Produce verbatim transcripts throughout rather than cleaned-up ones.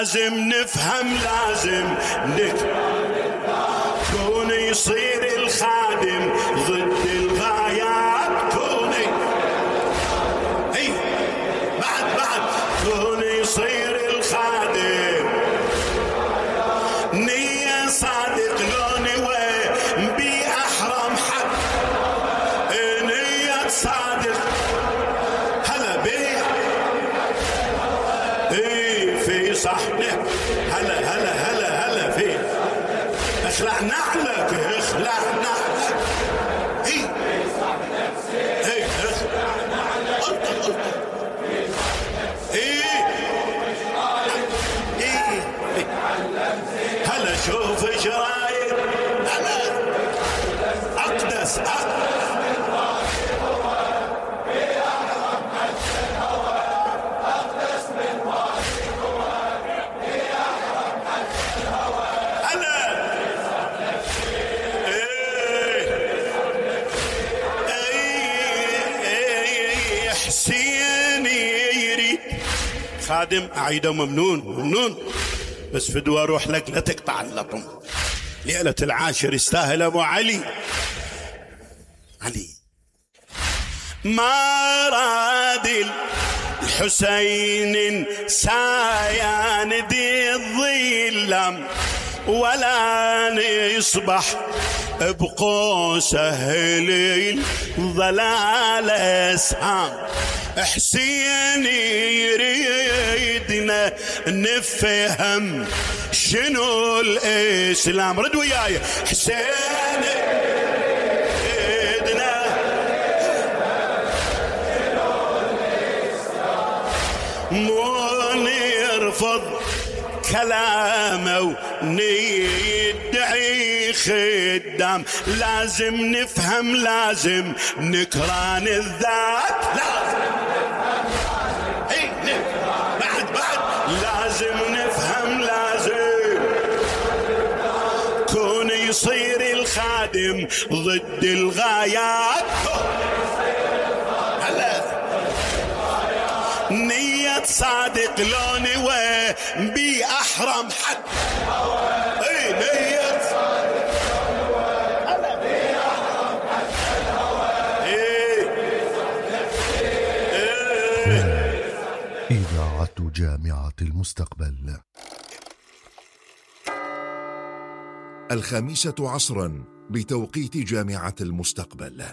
لازم نفهم لازم نفهم كون يصير الخادم ضد الغايات كوني اي بعد بعد كون يصير الخادم نية صادق لوني وين بي احرم حد نية صادق هلا بي اي في صحنه هلا هلا هلا هلا في اخلع نعلك اخلع نعلك اي اي اخلع نعلك قلت قلت اي اي هلا شوف ايش رايك هلا اقدس اقدس خادم أعيده ممنون ممنون بس فدوى أروح لك لا تقطع اللطم. ليلة العاشر يستاهل أبو علي علي ما راد الحسين سايان دي الظلام ولا يصبح بقوسه الظلال اسهام. حسين يريدنا نفهم شنو الاسلام. رد وياي حسين يريدنا مو نرفض كلامه وندعي خدام. لازم نفهم لازم نكران الذات لازم بعد بعد لازم نفهم لازم كون يصير الخادم ضد الغايات هلا نية صادق لوني وبي أحرم حد اي نية صادق هلا بي أحرم حد اي إذاعة جامعة المستقبل. الخامسة عصرا بتوقيت جامعة المستقبل.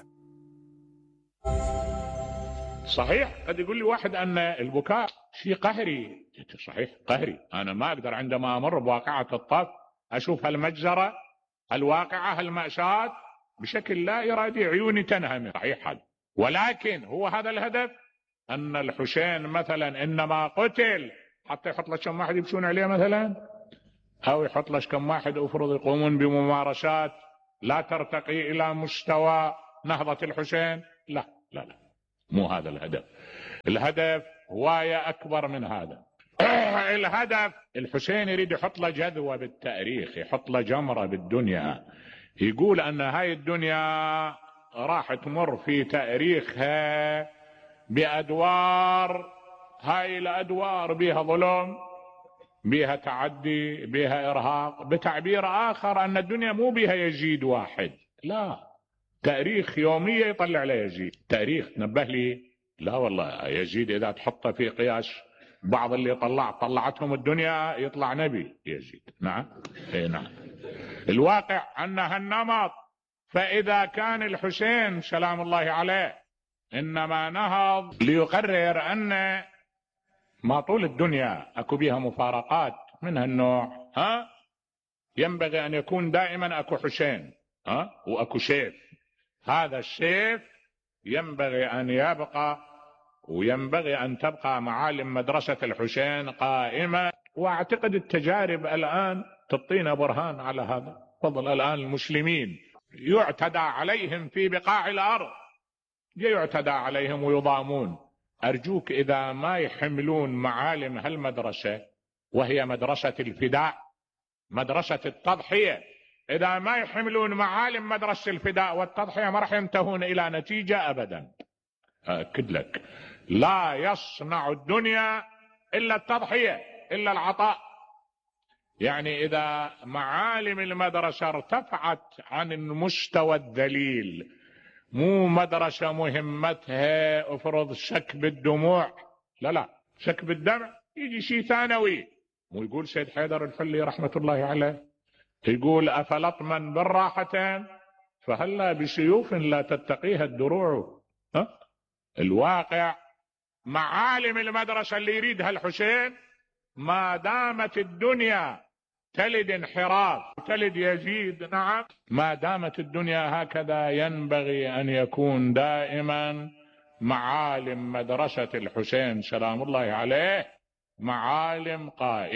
صحيح قد يقول لي واحد أن البكاء شيء قهري. صحيح قهري. أنا ما أقدر عندما أمر بواقعة الطف أشوف هالمجزرة الواقعة هالمأساة بشكل لا إرادي عيوني تنهمر. صحيح هذا، ولكن هو هذا الهدف أن الحسين مثلا إنما قتل حتى يحط لك كم واحد يمشون عليه مثلا، أو يحط لك كم واحد أفرض يقومون بممارسات لا ترتقي إلى مستوى نهضة الحسين. لا لا لا مو هذا الهدف. الهدف هواية أكبر من هذا. الهدف الحسين يريد يحط له جذوة بالتاريخ، يحط له جمرة بالدنيا، يقول أن هاي الدنيا راح تمر في تاريخها بأدوار، هاي الأدوار بها ظلم، بها تعدي، بها إرهاق. بتعبير آخر أن الدنيا مو بها يزيد واحد، لا، تاريخ يومية يطلع له يزيد. تاريخ نبه لي لا والله يزيد إذا تحطه في قياس بعض اللي طلع طلعتهم الدنيا يطلع نبي يزيد. نعم اي نعم. الواقع أن هالنمط. فإذا كان الحسين سلام الله عليه إنما نهض ليقرر أن ما طول الدنيا أكو بها مفارقات من هالنوع، ها ينبغي أن يكون دائما أكو حسين، ها وأكو سيف. هذا السيف ينبغي أن يبقى، وينبغي أن تبقى معالم مدرسة الحسين قائمة. وأعتقد التجارب الآن تعطينا برهان على هذا. فضل الآن المسلمين يعتدى عليهم في بقاع الأرض، يعتدى عليهم ويضامون. أرجوك إذا ما يحملون معالم هالمدرسة وهي مدرسة الفداء، مدرسة التضحية، إذا ما يحملون معالم مدرسة الفداء والتضحية ما راح ينتهون إلى نتيجة أبدا. أكد لك لا يصنع الدنيا إلا التضحية، إلا العطاء. يعني إذا معالم المدرسة ارتفعت عن المستوى الذليل، مو مدرسة مهمتها افرض سكب الدموع، لا لا، سكب الدمع يجي شيء ثانوي. ويقول سيد حيدر الفلي رحمة الله عليه، يقول أفلطمن بالراحتين فهلا بسيوف لا تتقيها الدروع. ها؟ الواقع معالم المدرسة اللي يريدها الحسين ما دامت الدنيا تلد انحراف تلد يزيد، نعم، ما دامت الدنيا هكذا ينبغي أن يكون دائما معالم مدرسة الحسين سلام الله عليه معالم قائمة.